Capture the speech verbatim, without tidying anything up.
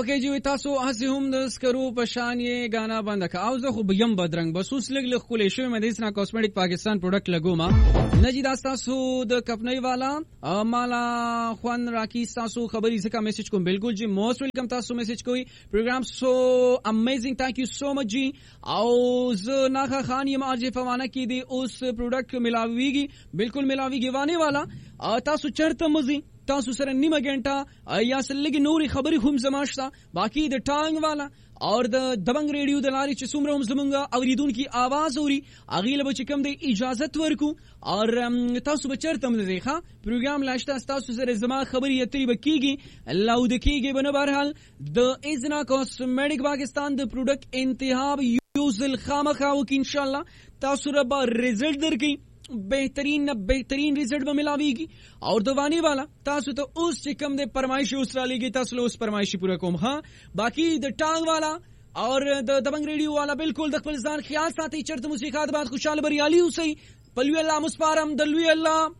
اوکے جی تاسو هسه هم د سکرو پشان یې غانا بند کا او زه خو بیم بدرنګ بس اوس لګ لګ خولې شوی مې د اسنا کاسمیټک پاکستان پروډکټ لګوما نجی تاسو د کپنی والا مالا خوان راکی تاسو خبري زکه میسج کوم بالکل جی موست ویلکم تاسو میسج کوي پروګرام سو امیزنګ ثانک یو سو مچ جی او ز ناخه خان یم ارجه فوانه کی دی اوس پروډکټ ملاویږي بالکل ملاویږي وانه والا تاسو چرته مزي تاسو سره نیمه غنټه یا سلګي نوري خبري هم زماشتا باقی د ټانګ والا اور د دبنګ ریډیو د لاري چې څومره هم زمونږه اوریدون کی आवाज اوري اغیله به چې کوم د اجازه ورکو اور تاسو به چرته مزي ښا پروګرام لاشته تاسو سره زما خبري اتري بکیږي الله د کیږي بنه بهرحال د ازنا کاسمیټک پاکستان د پروډکټ انتخاب یوزل خامخا وک ان شاء الله تاسو رب رزلټ درکې بهترین بهترین رزلټ به ملاويږي اور دوانی والا تاسو ته اوس چې کم د پرمایشي اوس را لګي تاسو له اوس پرمایشي پوره کوم ها باقی د ټانګ والا اور د دبنګ ریډیو والا بالکل د خپل ځان خیال ساتي چرته موسیقات بعد خوشاله بریالي اوسئ پلوی الله مسپارم دلوی الله